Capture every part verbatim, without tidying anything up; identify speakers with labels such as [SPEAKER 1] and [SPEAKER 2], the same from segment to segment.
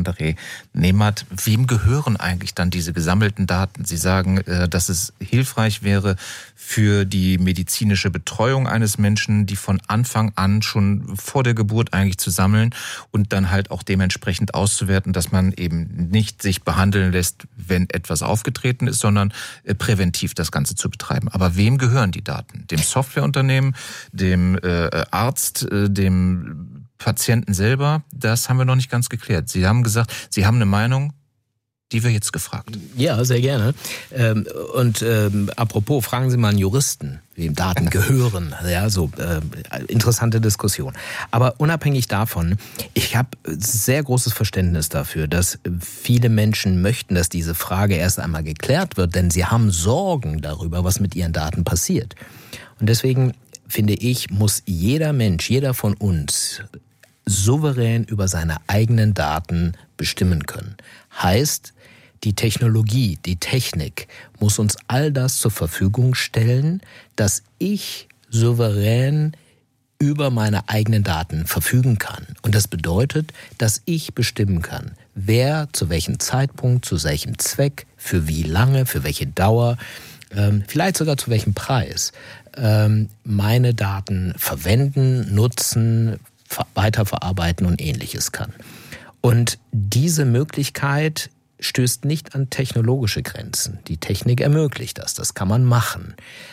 [SPEAKER 1] André Nehmert. Wem gehören eigentlich dann diese gesammelten Daten? Sie sagen, dass es hilfreich wäre für die medizinische Betreuung eines Menschen, die von Anfang an schon vor der Geburt eigentlich zu sammeln und dann halt auch dementsprechend auszuwerten, dass man eben nicht sich behandeln lässt, wenn etwas aufgetreten ist, sondern präventiv das Ganze zu betreiben. Aber wem gehören die Daten? Dem Softwareunternehmen, dem äh, Arzt, äh, dem Patienten selber? Das haben wir noch nicht ganz geklärt. Sie haben gesagt, Sie haben eine Meinung, die wir jetzt gefragt.
[SPEAKER 2] Ja, sehr gerne. Ähm, und ähm, apropos, fragen Sie mal einen Juristen, wem Daten gehören. Ja, so äh, interessante Diskussion. Aber unabhängig davon, ich habe sehr großes Verständnis dafür, dass viele Menschen möchten, dass diese Frage erst einmal geklärt wird, denn sie haben Sorgen darüber, was mit ihren Daten passiert. Und deswegen finde ich, muss jeder Mensch, jeder von uns souverän über seine eigenen Daten bestimmen können. Heißt, die Technologie, die Technik muss uns all das zur Verfügung stellen, dass ich souverän über meine eigenen Daten verfügen kann. Und das bedeutet, dass ich bestimmen kann, wer zu welchem Zeitpunkt, zu welchem Zweck, für wie lange, für welche Dauer, ähm, vielleicht sogar zu welchem Preis ähm, meine Daten verwenden, nutzen, weiterverarbeiten und Ähnliches kann. Und diese Möglichkeit stößt nicht an technologische Grenzen. Die Technik ermöglicht das, das kann man machen.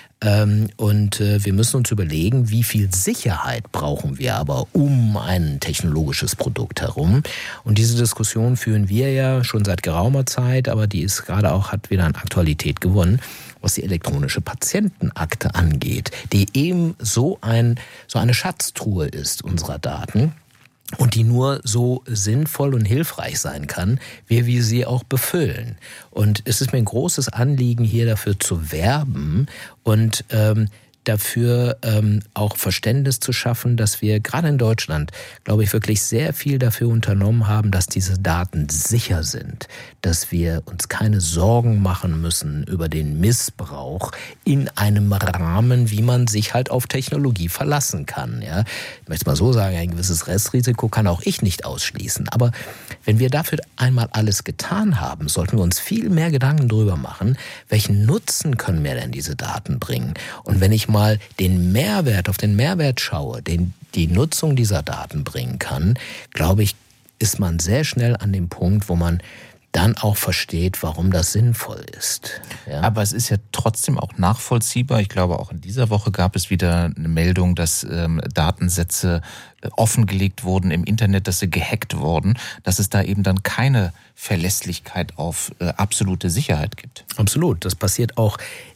[SPEAKER 2] Und wir müssen uns überlegen, wie viel Sicherheit brauchen wir aber um ein technologisches Produkt herum. Und diese Diskussion führen wir ja schon seit geraumer Zeit, aber die ist gerade auch, hat wieder an Aktualität gewonnen, was die elektronische Patientenakte angeht, die eben so ein, so eine Schatztruhe ist unserer Daten. Und die nur so sinnvoll und hilfreich sein kann, wie wir sie auch befüllen. Und es ist mir ein großes Anliegen, hier dafür zu werben und ähm, dafür ähm, auch Verständnis zu schaffen, dass wir gerade in Deutschland, glaube ich, wirklich sehr viel dafür unternommen haben, dass diese Daten sicher sind, dass wir uns keine Sorgen machen müssen über den Missbrauch in einem Rahmen, wie man sich halt auf Technologie verlassen kann. Ja, ich möchte mal so sagen, ein gewisses Restrisiko kann auch ich nicht ausschließen. Aber wenn wir dafür einmal alles getan haben, sollten wir uns viel mehr Gedanken darüber machen, welchen Nutzen können mir denn diese Daten bringen? Und wenn ich mal den Mehrwert, auf den Mehrwert schaue, den die Nutzung dieser Daten bringen kann, glaube ich, ist man sehr schnell an dem Punkt, wo man dann auch versteht, warum das sinnvoll ist. Ja.
[SPEAKER 1] Aber es ist ja trotzdem auch nachvollziehbar. Ich glaube, auch in dieser Woche gab es wieder eine Meldung, dass ähm, Datensätze äh, offengelegt wurden im Internet, dass sie gehackt wurden, dass es da eben dann keine Verlässlichkeit auf äh, absolute Sicherheit gibt.
[SPEAKER 2] Absolut. Das passiert auch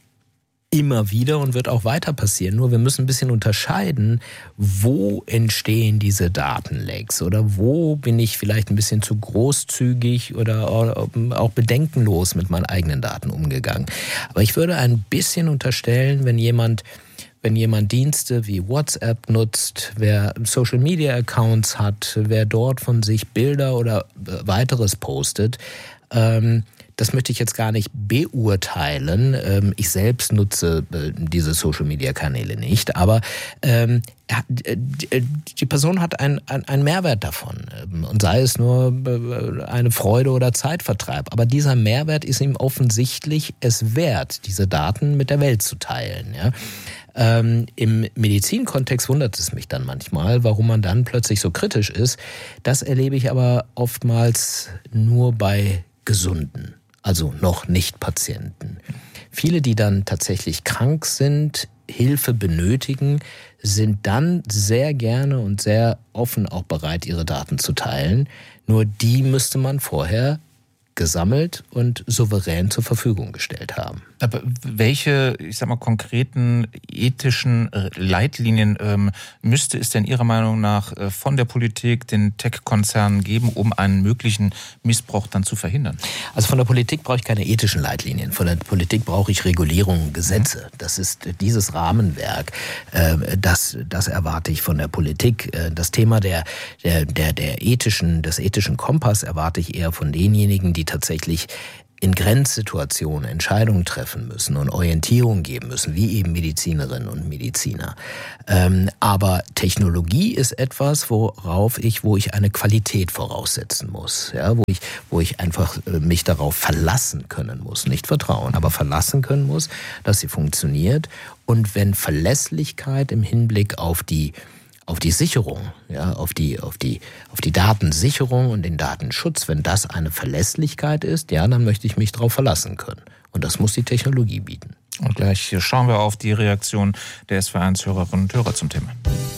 [SPEAKER 2] immer wieder und wird auch weiter passieren. Nur wir müssen ein bisschen unterscheiden, wo entstehen diese Datenlecks oder wo bin ich vielleicht ein bisschen zu großzügig oder auch bedenkenlos mit meinen eigenen Daten umgegangen. Aber ich würde ein bisschen unterstellen, wenn jemand Wenn jemand Dienste wie WhatsApp nutzt, wer Social-Media-Accounts hat, wer dort von sich Bilder oder weiteres postet, ähm, das möchte ich jetzt gar nicht beurteilen. Ich selbst nutze diese Social-Media-Kanäle nicht, aber die Person hat einen, einen Mehrwert davon. Und sei es nur eine Freude oder Zeitvertreib. Aber dieser Mehrwert ist ihm offensichtlich es wert, diese Daten mit der Welt zu teilen. Ja? Ähm, Im Medizinkontext wundert es mich dann manchmal, warum man dann plötzlich so kritisch ist. Das erlebe ich aber oftmals nur bei Gesunden. Also noch nicht Patienten. Viele, die dann tatsächlich krank sind, Hilfe benötigen, sind dann sehr gerne und sehr offen auch bereit, ihre Daten zu teilen. Nur die müsste man vorher gesammelt und souverän zur Verfügung gestellt haben.
[SPEAKER 1] Aber welche, ich sag mal, konkreten ethischen Leitlinien ähm, müsste es denn Ihrer Meinung nach äh, von der Politik, den Tech-Konzernen geben, um einen möglichen Missbrauch dann zu verhindern?
[SPEAKER 2] Also von der Politik brauche ich keine ethischen Leitlinien. Von der Politik brauche ich Regulierungen, Gesetze. Das ist dieses Rahmenwerk. Äh, das, das erwarte ich von der Politik. Äh, das Thema der, der, der, der ethischen, des ethischen Kompass erwarte ich eher von denjenigen, die tatsächlich in Grenzsituationen Entscheidungen treffen müssen und Orientierung geben müssen, wie eben Medizinerinnen und Mediziner. Ähm, aber Technologie ist etwas, worauf ich, wo ich eine Qualität voraussetzen muss, ja, wo ich, wo ich einfach äh, mich darauf verlassen können muss, nicht vertrauen, aber verlassen können muss, dass sie funktioniert. Und wenn Verlässlichkeit im Hinblick auf die auf die Sicherung, ja, auf die, auf die, auf die Datensicherung und den Datenschutz, wenn das eine Verlässlichkeit ist, ja, dann möchte ich mich darauf verlassen können. Und das muss die Technologie bieten.
[SPEAKER 1] Und gleich schauen wir auf die Reaktion der S W R eins Hörerinnen und Hörer zum Thema.